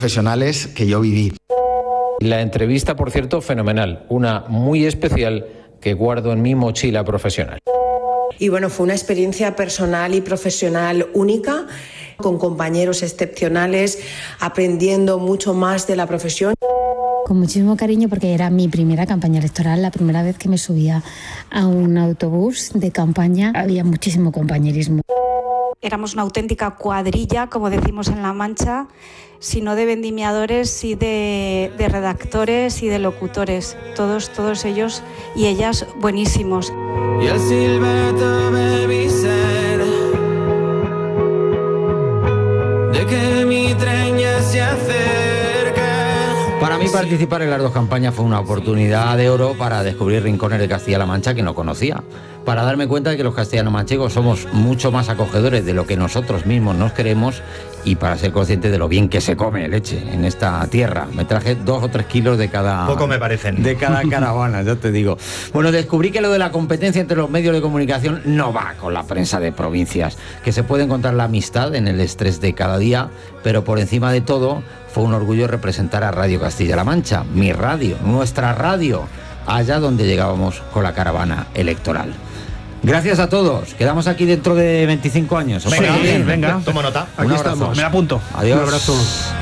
profesionales que yo viví. La entrevista, por cierto, fenomenal, una muy especial que guardo en mi mochila profesional. Y bueno, fue una experiencia personal y profesional única, con compañeros excepcionales, aprendiendo mucho más de la profesión. Con muchísimo cariño porque era mi primera campaña electoral, la primera vez que me subía a un autobús de campaña, había muchísimo compañerismo. Éramos una auténtica cuadrilla, como decimos en La Mancha, sino de vendimiadores y de redactores y de locutores, todos ellos y ellas buenísimos. Y el silbato baby ser de que mi tren ya se acerca. Para mí participar en las dos campañas fue una oportunidad de oro para descubrir rincones de Castilla-La Mancha que no conocía, para darme cuenta de que los castellano-manchegos somos mucho más acogedores de lo que nosotros mismos nos creemos y para ser consciente de lo bien que se come leche en esta tierra. Me traje 2 o 3 kilos de cada... Poco me parecen. De cada caravana, ya te digo. Bueno, descubrí que lo de la competencia entre los medios de comunicación no va con la prensa de provincias, que se puede encontrar la amistad en el estrés de cada día, pero por encima de todo fue un orgullo representar a Radio Castilla-La Mancha, mi radio, nuestra radio, allá donde llegábamos con la caravana electoral. Gracias a todos. Quedamos aquí dentro de 25 años. Venga, venga, tomo nota. Aquí estamos. Me apunto. Adiós. Un abrazo.